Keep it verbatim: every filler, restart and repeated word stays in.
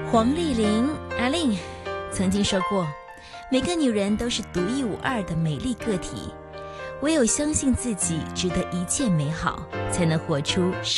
黄丽玲阿令曾经说过，每个女人都是独一无二的美丽个体，唯有相信自己值得一切美好，才能活出